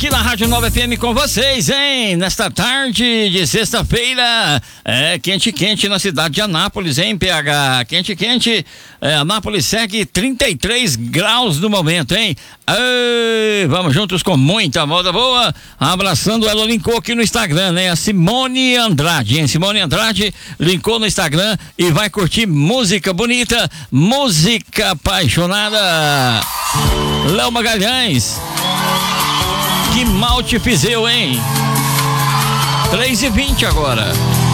aqui na Rádio Nova FM com vocês, hein? Nesta tarde de sexta-feira, quente, quente na cidade de Anápolis, hein, PH? Quente, quente, Anápolis segue 33 graus no momento, hein? Vamos juntos com muita moda boa, abraçando ela, linkou aqui no Instagram, né? A Simone Andrade, hein? Simone Andrade linkou no Instagram e vai curtir música bonita, música apaixonada. Léo Magalhães, que mal te fiz eu, hein? 3h20 agora.